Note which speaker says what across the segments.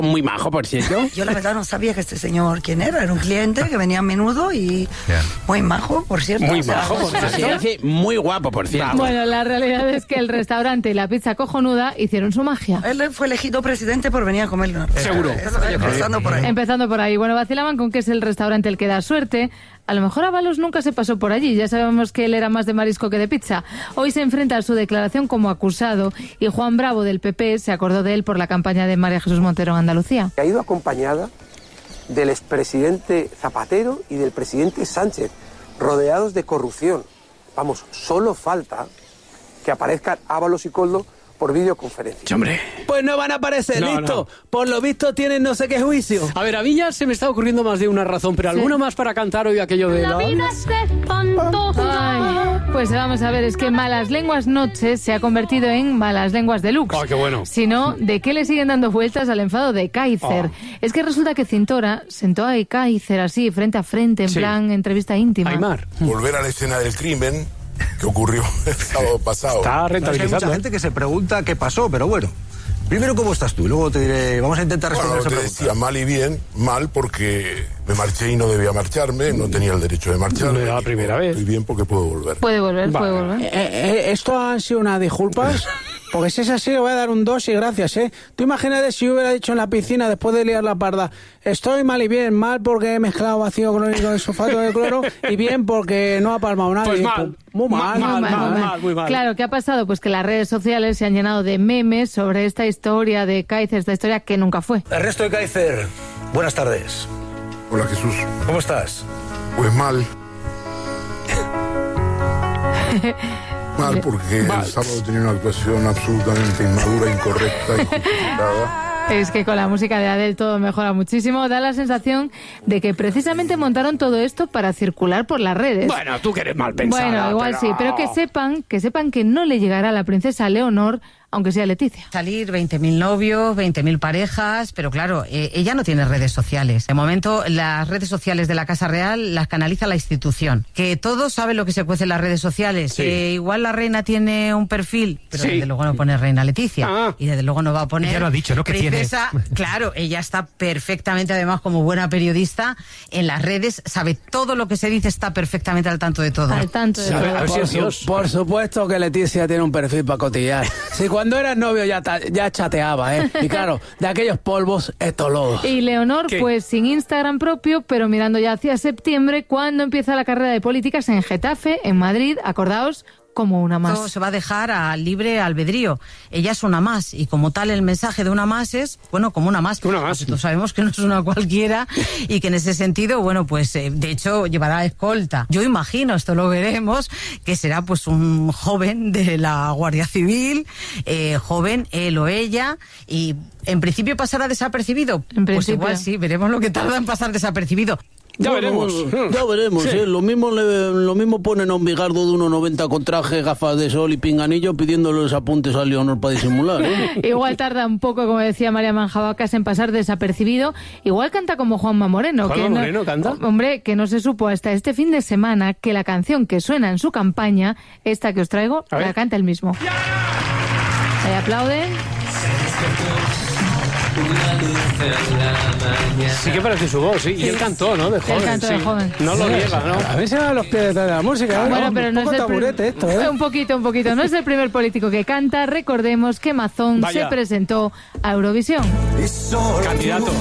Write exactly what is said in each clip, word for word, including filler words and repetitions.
Speaker 1: muy majo, por cierto.
Speaker 2: Yo la verdad no sabía que este señor quién era. Era un cliente que venía a menudo y
Speaker 3: Yeah.
Speaker 2: muy majo, por cierto.
Speaker 1: Muy
Speaker 2: O sea,
Speaker 1: majo, por
Speaker 2: o sea,
Speaker 1: cierto. Sí, muy guapo, por cierto.
Speaker 4: Bueno, la realidad es que el restaurante y la pizza cojonuda hicieron su magia.
Speaker 2: Él fue elegido presidente por venir a comerlo.
Speaker 1: Seguro.
Speaker 2: Empezando por ahí.
Speaker 4: Empezando por ahí. Bueno, vacilaban con que es el restaurante el que da suerte. A lo mejor Ábalos nunca se pasó por allí. Ya sabemos que él era más de marisco que de pizza. Hoy se enfrenta a su declaración como acusado y Juan Bravo del P P se acordó de él por la campaña de María Jesús Montero en Andalucía.
Speaker 5: Ha ido acompañada del expresidente Zapatero y del presidente Sánchez, rodeados de corrupción. Vamos, solo falta que aparezcan Ábalos y Koldo por videoconferencia.
Speaker 1: Hombre.
Speaker 6: Pues no van a aparecer,
Speaker 1: No,
Speaker 6: listo.
Speaker 1: no.
Speaker 6: Por lo visto tienen no sé qué juicio.
Speaker 7: A ver, a mí ya se me está ocurriendo más de una razón, pero alguna más para cantar hoy aquello de...
Speaker 4: La vida es Ay, pues vamos a ver, es que Malas Lenguas Noches se ha convertido en Malas Lenguas Deluxe.
Speaker 7: ¡Ay, qué bueno!
Speaker 4: Si no, ¿de qué le siguen dando vueltas al enfado de Kaiser?
Speaker 7: Oh.
Speaker 4: Es que resulta que Cintora sentó a Kaiser así, frente a frente, en
Speaker 7: Sí.
Speaker 4: plan entrevista íntima.
Speaker 7: Aymar.
Speaker 8: Volver a la escena del crimen que ocurrió el sábado pasado.
Speaker 7: Está
Speaker 3: Hay
Speaker 7: rentabilizando.
Speaker 3: mucha
Speaker 7: ¿eh?
Speaker 3: gente que se pregunta qué pasó, pero bueno. Primero, ¿cómo estás tú? Y luego te diré, vamos a intentar responder
Speaker 8: Bueno, te
Speaker 3: esa pregunta.
Speaker 8: decía mal y bien, mal porque me marché y no debía marcharme, no tenía el derecho de marcharme.
Speaker 7: No era la
Speaker 8: y
Speaker 7: primera
Speaker 8: bueno,
Speaker 7: vez.
Speaker 8: Estoy bien porque puedo volver.
Speaker 4: Puede volver, puede
Speaker 7: Vale.
Speaker 4: volver.
Speaker 1: Eh, eh, ¿Esto han sido unas disculpas? Porque si es así, le voy a dar un dos y gracias, ¿eh? Tú imagínate si yo hubiera dicho en la piscina, después de liar la parda, estoy mal y bien, mal porque he mezclado vacío clórico de sulfato de cloro y bien porque no ha palmado nadie.
Speaker 7: Pues mal.
Speaker 1: Muy mal,
Speaker 7: Ma-
Speaker 1: muy
Speaker 7: mal,
Speaker 1: mal.
Speaker 7: mal, mal, muy mal.
Speaker 4: Claro, ¿qué ha pasado? Pues que las redes sociales se han llenado de memes sobre esta historia de Kaiser, esta historia que nunca fue.
Speaker 3: Ernesto de Kaiser, buenas tardes.
Speaker 8: Hola Jesús.
Speaker 3: ¿Cómo estás?
Speaker 8: Pues mal. Mal porque
Speaker 7: Mal.
Speaker 8: el sábado tenía una actuación absolutamente inmadura, incorrecta, injustificada.
Speaker 4: Es que con la música de Adele todo mejora muchísimo. Da la sensación de que precisamente montaron todo esto para circular por las redes.
Speaker 7: Bueno, tú que eres mal pensada.
Speaker 4: Bueno, igual sí, pero que sepan, que sepan que no le llegará a la princesa Leonor, aunque sea Leticia.
Speaker 9: Salir veinte mil novios, veinte mil parejas, pero claro, eh, ella no tiene redes sociales. De momento, las redes sociales de la Casa Real las canaliza la institución. Que todos saben lo que se cuece en las redes sociales.
Speaker 7: Sí.
Speaker 9: Que igual la reina tiene un perfil, pero
Speaker 7: Sí.
Speaker 9: desde luego no pone reina Leticia.
Speaker 7: Ah.
Speaker 9: Y desde luego no va a poner...
Speaker 6: Ella lo ha dicho, ¿no? Que
Speaker 9: princesa. Claro, ella está perfectamente, además, como buena periodista, en las redes, sabe todo lo que se dice, está perfectamente al tanto de todo.
Speaker 4: Al tanto de
Speaker 7: A ver,
Speaker 4: todo.
Speaker 7: a ver si
Speaker 1: Por,
Speaker 7: es
Speaker 1: su-
Speaker 7: Dios.
Speaker 1: por supuesto que Leticia tiene un perfil para cotillar. Si cuando eras novio ya, ta- ya chateaba, ¿eh? Y claro, de aquellos polvos, estos lodos.
Speaker 4: Y Leonor,
Speaker 7: ¿Qué?
Speaker 4: pues sin Instagram propio, pero mirando ya hacia septiembre, cuando empieza la carrera de políticas en Getafe, en Madrid, acordaos, como una
Speaker 9: Todo
Speaker 4: más.
Speaker 9: se va a dejar a libre albedrío. Ella es una más y como tal el mensaje de una más es, bueno, como una más.
Speaker 7: Una más.
Speaker 9: Nosotros sabemos que no es una cualquiera y que en ese sentido, bueno, pues eh, de hecho llevará escolta. Yo imagino, esto lo veremos, que será pues un joven de la Guardia Civil, eh, joven él o ella, y en principio pasará desapercibido.
Speaker 4: En
Speaker 9: Pues
Speaker 4: principio.
Speaker 9: igual sí, veremos lo que tarda en pasar desapercibido.
Speaker 7: Ya
Speaker 1: Bueno,
Speaker 7: veremos.
Speaker 1: bueno, ya veremos,
Speaker 7: Sí.
Speaker 1: ¿eh? Lo mismo, le- lo mismo ponen a un bigardo de uno noventa con traje, gafas de sol y pinganillo pidiéndole los apuntes a Leonor para disimular, ¿eh?
Speaker 4: Igual tarda un poco, como decía María Manjabacas, en pasar desapercibido. Igual canta como Juanma Moreno.
Speaker 7: ¿Juanma
Speaker 4: que no-
Speaker 7: Moreno canta?
Speaker 4: Hombre, que no se supo hasta este fin de semana que la canción que suena en su campaña, esta que os traigo,
Speaker 7: A ver.
Speaker 4: la canta él mismo. Ahí aplauden.
Speaker 7: Sí que parece su voz, sí. Y él cantó, ¿no? De joven.
Speaker 4: cantó de
Speaker 7: sí.
Speaker 4: joven.
Speaker 7: No lo niega, ¿no?
Speaker 1: A ver si van los pies detrás de la música, ¿eh?
Speaker 4: Bueno,
Speaker 1: Un
Speaker 4: pero no es
Speaker 1: poco
Speaker 4: el prim-
Speaker 1: taburete esto, ¿eh?
Speaker 4: Un poquito, un poquito. No es el primer político que canta. Recordemos que Mazón
Speaker 7: Vaya.
Speaker 4: se presentó a Eurovisión.
Speaker 7: Candidato.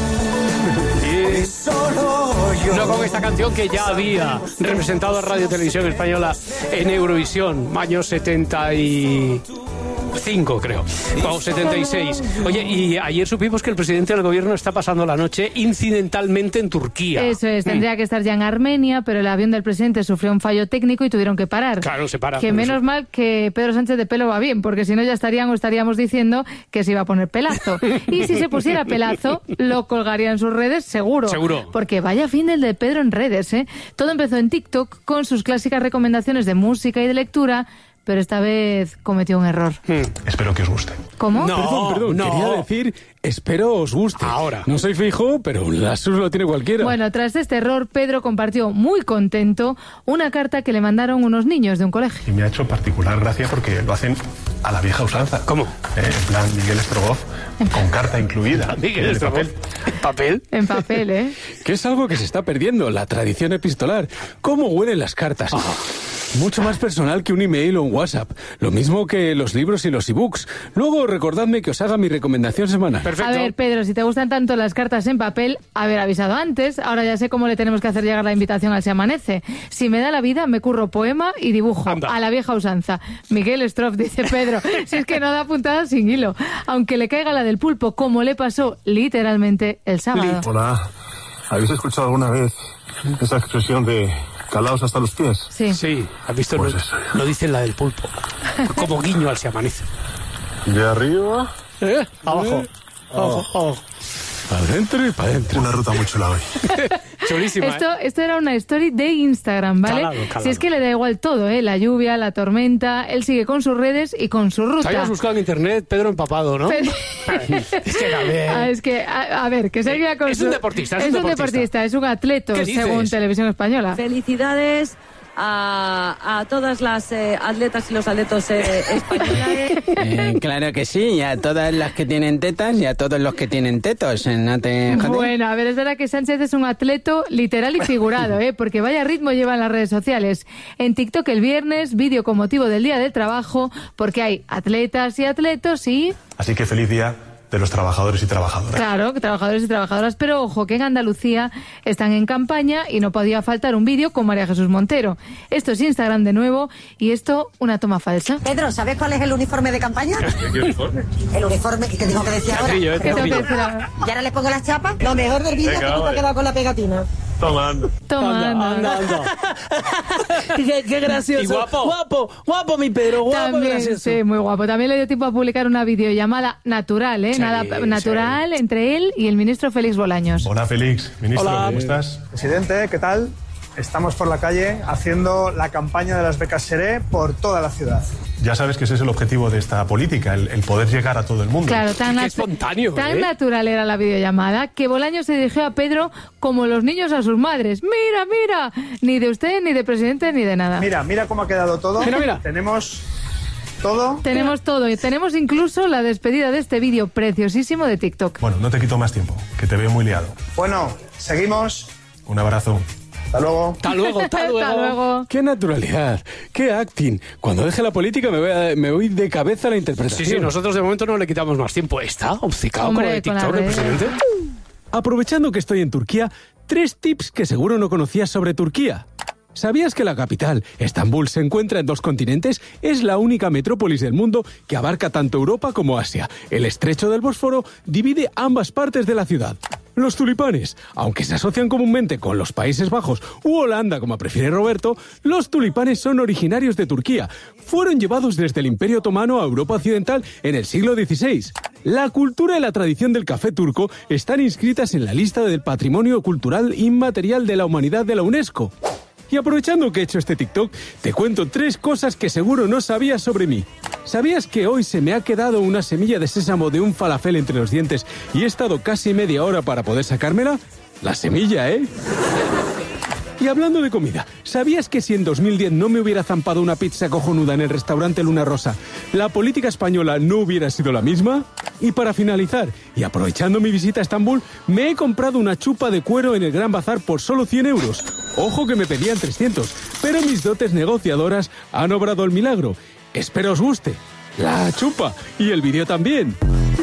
Speaker 7: Y no con esta canción que ya había representado a Radio Televisión Española en Eurovisión, año setenta y cinco, creo, o setenta y seis. Oye, y ayer supimos que el presidente del gobierno está pasando la noche incidentalmente en Turquía.
Speaker 4: Eso es, tendría que estar ya en Armenia, pero el avión del presidente sufrió un fallo técnico y tuvieron que parar.
Speaker 7: Claro, se para.
Speaker 4: Que
Speaker 7: por
Speaker 4: menos
Speaker 7: eso.
Speaker 4: mal que Pedro Sánchez de pelo va bien, porque si no ya estarían o estaríamos diciendo que se iba a poner pelazo. Y si se pusiera pelazo, lo colgaría en sus redes seguro.
Speaker 7: Seguro.
Speaker 4: Porque vaya fin del de Pedro en redes, ¿eh? Todo empezó en TikTok con sus clásicas recomendaciones de música y de lectura, pero esta vez cometió un error.
Speaker 3: Espero que os guste.
Speaker 4: ¿Cómo?
Speaker 7: No,
Speaker 6: Perdón, perdón,
Speaker 7: no.
Speaker 6: quería decir, espero os guste.
Speaker 7: Ahora.
Speaker 6: No soy fijo, pero la sus lo tiene cualquiera.
Speaker 4: Bueno, tras este error, Pedro compartió muy contento una carta que le mandaron unos niños de un colegio.
Speaker 10: Y me ha hecho particular gracia porque lo hacen a la vieja usanza.
Speaker 7: ¿Cómo?
Speaker 10: Eh, en plan Miguel Strogoff, con carta incluida.
Speaker 7: Miguel
Speaker 10: en
Speaker 7: Strogoff.
Speaker 10: papel.
Speaker 7: ¿En papel?
Speaker 4: En papel, ¿eh?
Speaker 6: Que es algo que se está perdiendo, la tradición epistolar. ¿Cómo huelen las cartas?
Speaker 7: Oh.
Speaker 6: Mucho más personal que un email o un WhatsApp. Lo mismo que los libros y los ebooks. Luego recordadme que os haga mi recomendación semanal.
Speaker 7: Perfecto.
Speaker 4: A ver, Pedro, si te gustan tanto las cartas en papel, haber avisado antes. Ahora ya sé cómo le tenemos que hacer llegar la invitación al Se Amanece. Si me da la vida, me curro poema y dibujo.
Speaker 7: Anda.
Speaker 4: A la vieja usanza. Miguel Stroff, dice Pedro. Si es que no da puntada sin hilo. Aunque le caiga la del pulpo, como le pasó literalmente el sábado.
Speaker 10: Hola, ¿habéis escuchado alguna vez esa expresión de calaos hasta los pies?
Speaker 4: Sí.
Speaker 7: Sí, has visto,
Speaker 10: Pues
Speaker 7: lo,
Speaker 10: eso.
Speaker 7: lo dice la del pulpo. Como guiño al Se Amanece.
Speaker 10: De arriba,
Speaker 7: ¿Eh? Abajo. Abajo, abajo.
Speaker 6: Para adentro y para adentro.
Speaker 10: una ruta muy chula hoy.
Speaker 7: Chulísima,
Speaker 4: Esto,
Speaker 7: ¿eh?
Speaker 4: esto era una story de Instagram, ¿vale?
Speaker 7: Calado, calado.
Speaker 4: Si es que le da igual todo, ¿eh? La lluvia, la tormenta, él sigue con sus redes y con su
Speaker 7: Te
Speaker 4: ruta.
Speaker 7: habías buscado en internet Pedro empapado, ¿no?
Speaker 4: Pero-
Speaker 7: Es que, a ver...
Speaker 4: Ah, es que, a, a ver, que seguía con
Speaker 7: Es
Speaker 4: su-
Speaker 7: un deportista, es
Speaker 4: es
Speaker 7: un
Speaker 4: un
Speaker 7: deportista.
Speaker 4: deportista, es un atleta,
Speaker 7: ¿Qué dices?
Speaker 4: según Televisión Española.
Speaker 11: Felicidades a, a todas las eh, atletas y los atletos eh, españoles.
Speaker 1: Eh, claro que sí, y a todas las que tienen tetas y a todos los que tienen tetos. eh, No te jodes.
Speaker 4: Bueno, a ver, es verdad que Sánchez es un atleto literal y figurado, ¿eh? Porque vaya ritmo lleva en las redes sociales. En TikTok el viernes, vídeo con motivo del Día del Trabajo, porque hay atletas y atletos y,
Speaker 10: Así que feliz día de los trabajadores y trabajadoras.
Speaker 4: claro, trabajadores y trabajadoras. Pero ojo, que en Andalucía están en campaña y no podía faltar un vídeo con María Jesús Montero. Esto es Instagram de nuevo y esto una toma falsa.
Speaker 2: Pedro, ¿sabes cuál es el uniforme de campaña?
Speaker 10: ¿Qué uniforme?
Speaker 2: El uniforme que te digo que decía ahora.
Speaker 7: Teatrillo, eh,
Speaker 4: ¿Qué tengo que
Speaker 7: teatrillo.
Speaker 4: decir ahora?
Speaker 2: Y ahora le pongo las chapas. Lo mejor del vídeo
Speaker 10: Venga,
Speaker 2: que tú te has
Speaker 10: vale.
Speaker 2: quedado con la pegatina.
Speaker 10: Tomando.
Speaker 4: Toma, anda.
Speaker 1: qué, qué gracioso.
Speaker 7: Y guapo.
Speaker 1: guapo, guapo, mi Pedro, guapo, y
Speaker 4: También,
Speaker 1: gracioso.
Speaker 4: sí, muy guapo. También le dio tiempo a publicar una videollamada natural, ¿eh?
Speaker 7: Sí,
Speaker 4: Nada
Speaker 7: sí.
Speaker 4: natural entre él y el ministro Félix Bolaños.
Speaker 10: Hola, Félix. Ministro,
Speaker 7: Hola.
Speaker 10: ¿cómo estás?
Speaker 12: Presidente, ¿qué tal? Estamos por la calle haciendo la campaña de las becas Seré por toda la ciudad.
Speaker 10: Ya sabes que ese es el objetivo de esta política, el, el poder llegar a todo el mundo.
Speaker 4: Claro, tan,
Speaker 7: Qué
Speaker 4: natu-
Speaker 7: espontáneo,
Speaker 4: tan
Speaker 7: ¿eh?
Speaker 4: natural era la videollamada que Bolaños se dirigió a Pedro como los niños a sus madres. Mira, mira, ni de usted, ni de presidente, ni de nada.
Speaker 12: Mira, mira cómo ha quedado todo.
Speaker 7: Mira, mira.
Speaker 12: Tenemos todo.
Speaker 4: Tenemos todo y tenemos incluso la despedida de este vídeo preciosísimo de TikTok.
Speaker 10: Bueno, no te quito más tiempo, que te veo muy liado.
Speaker 12: Bueno, seguimos.
Speaker 10: Un abrazo.
Speaker 12: Hasta luego.
Speaker 7: Hasta luego, hasta luego.
Speaker 4: Hasta luego.
Speaker 6: ¡Qué naturalidad! ¡Qué acting! Cuando deje la política me voy, a- me voy de cabeza a la interpretación.
Speaker 7: Sí, sí, nosotros de momento no le quitamos más tiempo. ¿Está obcecado con lo
Speaker 4: Hombre,
Speaker 7: de
Speaker 4: con la
Speaker 7: TikTok, el
Speaker 4: red.
Speaker 7: presidente?
Speaker 6: Aprovechando que estoy en Turquía, tres tips que seguro no conocías sobre Turquía. ¿Sabías que la capital, Estambul, se encuentra en dos continentes? Es la única metrópolis del mundo que abarca tanto Europa como Asia. El estrecho del Bósforo divide ambas partes de la ciudad. Los tulipanes, aunque se asocian comúnmente con los Países Bajos u Holanda, como prefiere Roberto, los tulipanes son originarios de Turquía. Fueron llevados desde el Imperio Otomano a Europa Occidental en el siglo dieciséis. La cultura y la tradición del café turco están inscritas en la lista del Patrimonio Cultural Inmaterial de la Humanidad de la UNESCO. Y aprovechando que he hecho este TikTok, te cuento tres cosas que seguro no sabías sobre mí. ¿Sabías que hoy se me ha quedado una semilla de sésamo de un falafel entre los dientes y he estado casi media hora para poder sacármela? La semilla, ¿eh? Y hablando de comida, ¿sabías que si en dos mil diez no me hubiera zampado una pizza cojonuda en el restaurante Luna Rosa, la política española no hubiera sido la misma? Y para finalizar, y aprovechando mi visita a Estambul, me he comprado una chupa de cuero en el Gran Bazar por solo cien euros. Ojo que me pedían trescientos, pero mis dotes negociadoras han obrado el milagro. Espero os guste. La chupa y el vídeo también.